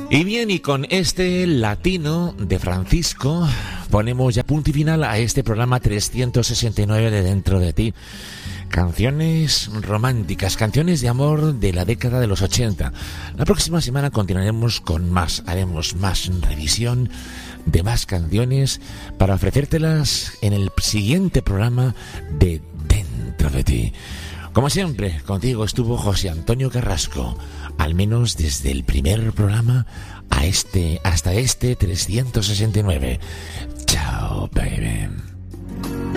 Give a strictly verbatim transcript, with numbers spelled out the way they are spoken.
Y bien, y con este latino de Francisco ponemos ya punto y final a este programa trescientos sesenta y nueve de Dentro de Ti. Canciones románticas, canciones de amor de la década de los ochenta. La próxima semana continuaremos con más, haremos más revisión de más canciones para ofrecértelas en el siguiente programa de Dentro de Ti. Como siempre, contigo estuvo José Antonio Carrasco, al menos desde el primer programa a este, hasta este trescientos sesenta y nueve. Chao, baby.